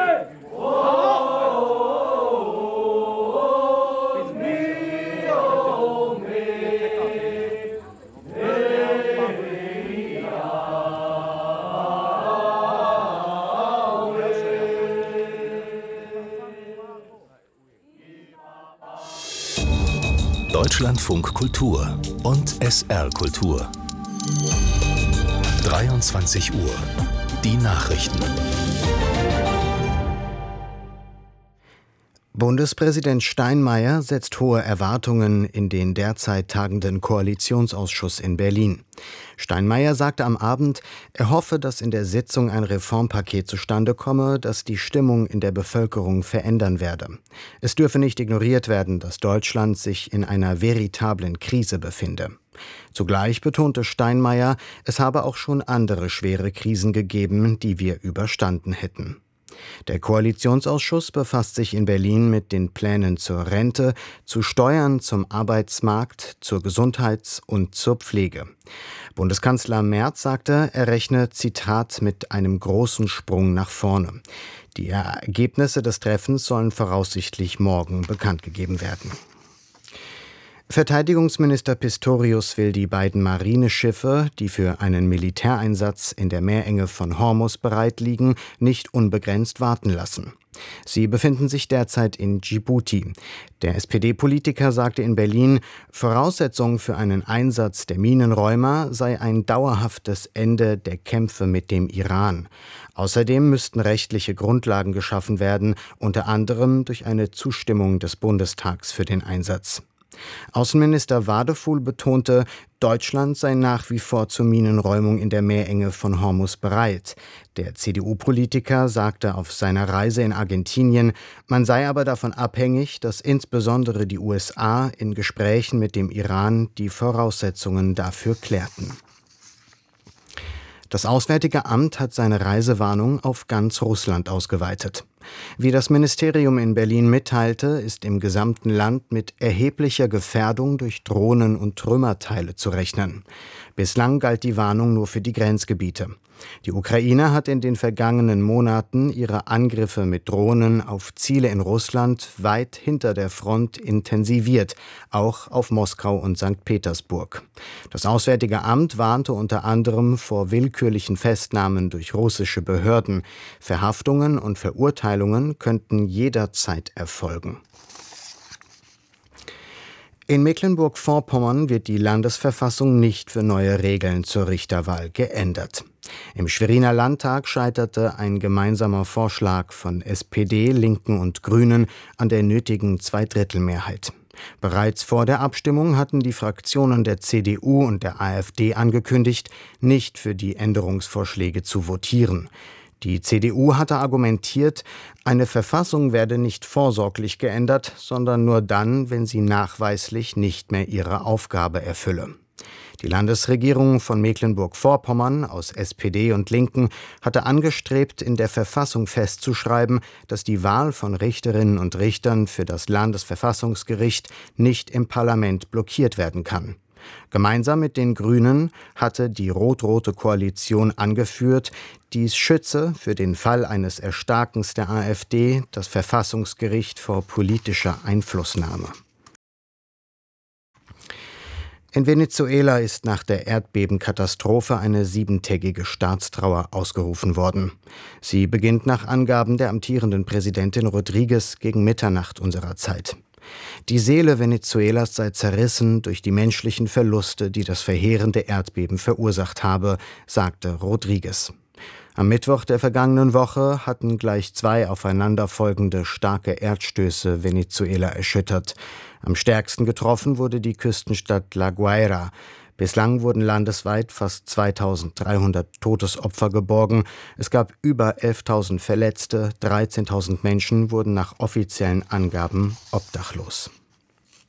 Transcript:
Deutschlandfunk Kultur und SR Kultur. 23 Uhr. Die Nachrichten. Bundespräsident Steinmeier setzt hohe Erwartungen in den derzeit tagenden Koalitionsausschuss in Berlin. Steinmeier sagte am Abend, er hoffe, dass in der Sitzung ein Reformpaket zustande komme, das die Stimmung in der Bevölkerung verändern werde. Es dürfe nicht ignoriert werden, dass Deutschland sich in einer veritablen Krise befinde. Zugleich betonte Steinmeier, es habe auch schon andere schwere Krisen gegeben, die wir überstanden hätten. Der Koalitionsausschuss befasst sich in Berlin mit den Plänen zur Rente, zu Steuern, zum Arbeitsmarkt, zur Gesundheits- und zur Pflege. Bundeskanzler Merz sagte, er rechne, Zitat, mit einem großen Sprung nach vorne. Die Ergebnisse des Treffens sollen voraussichtlich morgen bekannt gegeben werden. Verteidigungsminister Pistorius will die beiden Marineschiffe, die für einen Militäreinsatz in der Meerenge von Hormuz bereit liegen, nicht unbegrenzt warten lassen. Sie befinden sich derzeit in Djibouti. Der SPD-Politiker sagte in Berlin, Voraussetzung für einen Einsatz der Minenräumer sei ein dauerhaftes Ende der Kämpfe mit dem Iran. Außerdem müssten rechtliche Grundlagen geschaffen werden, unter anderem durch eine Zustimmung des Bundestags für den Einsatz. Außenminister Wadefuhl betonte, Deutschland sei nach wie vor zur Minenräumung in der Meerenge von Hormuz bereit. Der CDU-Politiker sagte auf seiner Reise in Argentinien, man sei aber davon abhängig, dass insbesondere die USA in Gesprächen mit dem Iran die Voraussetzungen dafür klärten. Das Auswärtige Amt hat seine Reisewarnung auf ganz Russland ausgeweitet. Wie das Ministerium in Berlin mitteilte, ist im gesamten Land mit erheblicher Gefährdung durch Drohnen und Trümmerteile zu rechnen. Bislang galt die Warnung nur für die Grenzgebiete. Die Ukraine hat in den vergangenen Monaten ihre Angriffe mit Drohnen auf Ziele in Russland weit hinter der Front intensiviert, auch auf Moskau und St. Petersburg. Das Auswärtige Amt warnte unter anderem vor willkürlichen Festnahmen durch russische Behörden. Verhaftungen und Verurteilungen könnten jederzeit erfolgen. In Mecklenburg-Vorpommern wird die Landesverfassung nicht für neue Regeln zur Richterwahl geändert. Im Schweriner Landtag scheiterte ein gemeinsamer Vorschlag von SPD, Linken und Grünen an der nötigen Zweidrittelmehrheit. Bereits vor der Abstimmung hatten die Fraktionen der CDU und der AfD angekündigt, nicht für die Änderungsvorschläge zu votieren. Die CDU hatte argumentiert, eine Verfassung werde nicht vorsorglich geändert, sondern nur dann, wenn sie nachweislich nicht mehr ihre Aufgabe erfülle. Die Landesregierung von Mecklenburg-Vorpommern aus SPD und Linken hatte angestrebt, in der Verfassung festzuschreiben, dass die Wahl von Richterinnen und Richtern für das Landesverfassungsgericht nicht im Parlament blockiert werden kann. Gemeinsam mit den Grünen hatte die rot-rote Koalition angeführt, dies schütze für den Fall eines Erstarkens der AfD das Verfassungsgericht vor politischer Einflussnahme. In Venezuela ist nach der Erdbebenkatastrophe eine 7-tägige Staatstrauer ausgerufen worden. Sie beginnt nach Angaben der amtierenden Präsidentin Rodríguez gegen Mitternacht unserer Zeit. Die Seele Venezuelas sei zerrissen durch die menschlichen Verluste, die das verheerende Erdbeben verursacht habe, sagte Rodríguez. Am Mittwoch der vergangenen Woche hatten gleich 2 aufeinanderfolgende starke Erdstöße Venezuela erschüttert. Am stärksten getroffen wurde die Küstenstadt La Guaira. Bislang wurden landesweit fast 2.300 Todesopfer geborgen. Es gab über 11.000 Verletzte, 13.000 Menschen wurden nach offiziellen Angaben obdachlos.